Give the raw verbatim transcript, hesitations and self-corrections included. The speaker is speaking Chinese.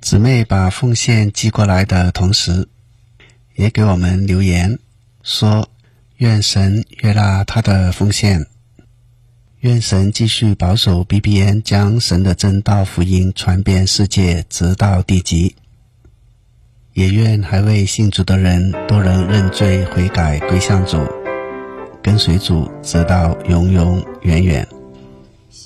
姊妹把奉献寄过来的同时，也给我们留言说，愿神悦纳他的奉献，愿神继续保守 B B N 将神的真道福音传遍世界，直到地极。也愿还未信主的人都能认罪悔改归向主，跟随主直到永永远远。